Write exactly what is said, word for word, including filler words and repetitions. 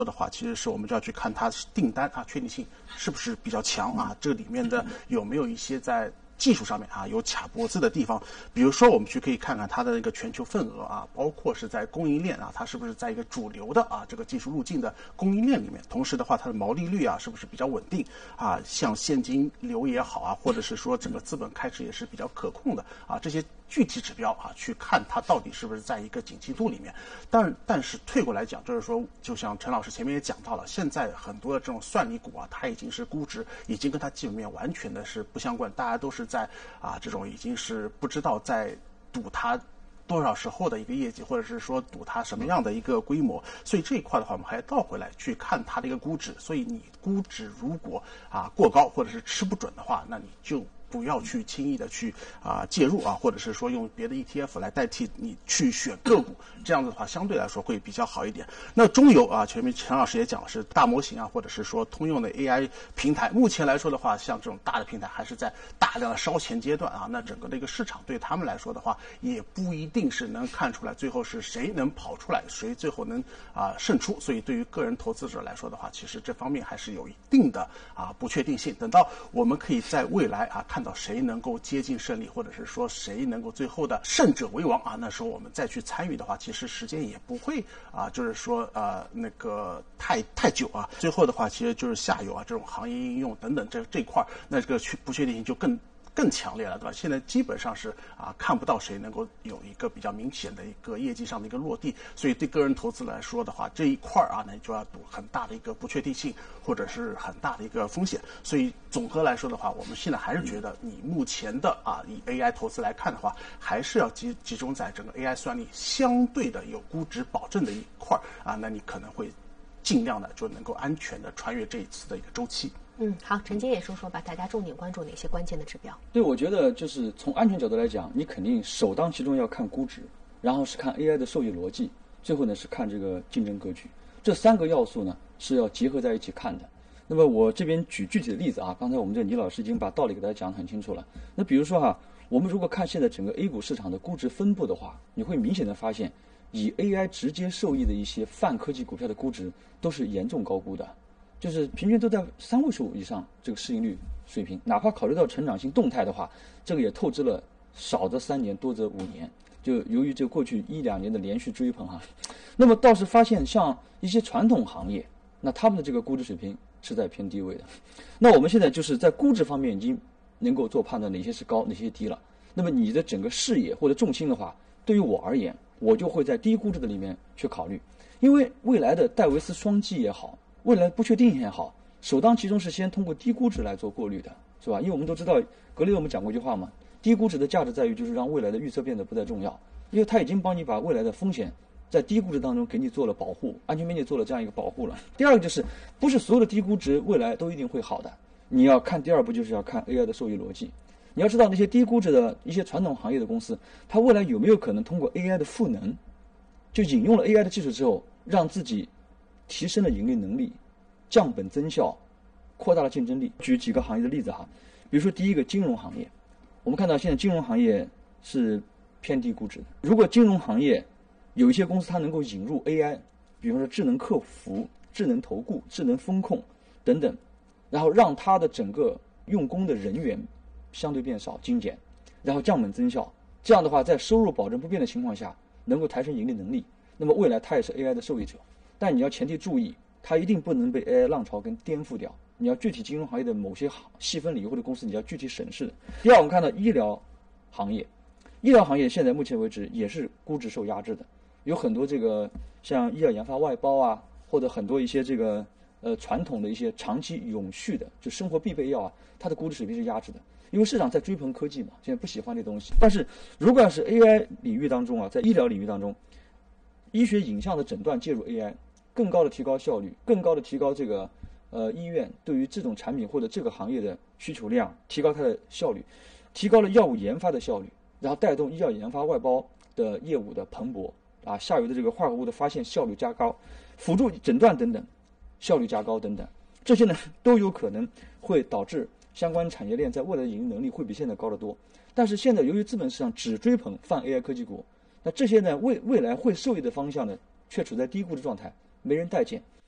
的话，其实是我们就要去看它订单啊确定性是不是比较强啊，这里面的有没有一些在技术上面啊有卡脖子的地方，比如说我们去可以看看它的一个全球份额啊，包括是在供应链啊，它是不是在一个主流的啊这个技术路径的供应链里面，同时的话它的毛利率啊是不是比较稳定啊，像现金流也好啊，或者是说整个资本开支也是比较可控的啊，这些具体指标啊去看它到底是不是在一个景气度里面。但但是退过来讲，就是说就像陈老师前面也讲到了，现在很多的这种算力股啊，它已经是估值已经跟它基本面完全的是不相关，大家都是在啊这种已经是不知道在赌它多少时候的一个业绩，或者是说赌它什么样的一个规模，所以这一块的话我们还倒回来去看它的一个估值，所以你估值如果啊过高或者是吃不准的话，那你就不要去轻易的去啊介入啊，或者是说用别的 E T F 来代替你去选个股，这样子的话相对来说会比较好一点。那中游啊，前面陈老师也讲的是大模型啊，或者是说通用的 A I 平台，目前来说的话，像这种大的平台还是在大量的烧钱阶段啊，那整个的一个市场对他们来说的话，也不一定是能看出来最后是谁能跑出来，谁最后能啊胜出。所以对于个人投资者来说的话，其实这方面还是有一定的啊不确定性。等到我们可以在未来啊看到谁能够接近胜利，或者是说谁能够最后的胜者为王啊，那时候我们再去参与的话，其实时间也不会啊，就是说呃那个太太久啊。最后的话，其实就是下游啊这种行业应用等等这这一块，那这个不确定性就更更强烈了，对吧？现在基本上是啊看不到谁能够有一个比较明显的一个业绩上的一个落地，所以对个人投资来说的话，这一块啊呢就要赌很大的一个不确定性，或者是很大的一个风险。所以总和来说的话，我们现在还是觉得你目前的啊以 A I 投资来看的话，还是要集集中在整个 A I 算力相对的有估值保证的一块啊，那你可能会尽量的就能够安全的穿越这一次的一个周期。 嗯，好，陈杰也说说吧，大家重点关注哪些关键的指标？ 对，我觉得就是从安全角度来讲，你肯定首当其冲要看估值，然后是看 A I 的受益逻辑，最后呢是看这个竞争格局，这三个要素呢是要结合在一起看的。那么我这边举具体的例子啊，刚才我们这倪老师已经把道理给大家讲得很清楚了。那比如说哈，我们如果看现在整个 A 股市场的估值分布的话，你会明显的发现，以 A I 直接受益的一些泛科技股票的估值都是严重高估的。就是平均都在三位数以上这个市盈率水平，哪怕考虑到成长性动态的话，这个也透支了少则三年，多则五年。就由于这过去一两年的连续追捧哈，那么倒是发现像一些传统行业，那他们的这个估值水平是在偏低位的。那我们现在就是在估值方面已经能够做判断，哪些是高，哪些低了。那么你的整个视野或者重心的话，对于我而言，我就会在低估值的里面去考虑，因为未来的戴维斯双击也好，未来不确定性也好，首当其冲是先通过低估值来做过滤的，是吧？因为我们都知道，格雷厄姆讲过一句话嘛，低估值的价值在于就是让未来的预测变得不再重要，因为它已经帮你把未来的风险在低估值当中给你做了保护，安全边界做了这样一个保护了。第二个就是不是所有的低估值未来都一定会好的，你要看第二步就是要看 A I 的受益逻辑。你要知道那些低估值的一些传统行业的公司，它未来有没有可能通过 A I 的赋能，就引用了 A I 的技术之后，让自己提升了盈利能力，降本增效，扩大了竞争力。举几个行业的例子哈，比如说第一个金融行业，我们看到现在金融行业是偏低估值的。如果金融行业有一些公司它能够引入 A I， 比方说智能客服、智能投顾、智能风控等等，然后让它的整个用工的人员相对变少、精简，然后降本增效，这样的话在收入保证不变的情况下，能够抬升盈利能力，那么未来它也是 A I 的受益者。但你要前提注意，它一定不能被 A I 浪潮跟颠覆掉。你要具体金融行业的某些细分领域或者公司，你要具体审视的。第二，我们看到医疗行业，医疗行业现在目前为止也是估值受压制的，有很多这个像医药研发外包啊，或者很多一些这个呃传统的一些长期永续的就生活必备药啊，它的估值水平是压制的，因为市场在追捧科技嘛，现在不喜欢这东西。但是如果要是 A I 领域当中啊，在医疗领域当中，医学影像的诊断介入 A I， 更高的提高效率，更高的提高这个呃医院对于这种产品或者这个行业的需求量，提高它的效率，提高了药物研发的效率，然后带动医药研发外包的业务的蓬勃啊，下游的这个化合物的发现效率加高，辅助诊断等等效率加高等等，这些呢都有可能会导致相关产业链在未来的盈利能力会比现在高得多。但是现在由于资本市场只追捧泛 A I 科技股，那这些呢未未来会受益的方向呢却处在低估值状态，没人待见。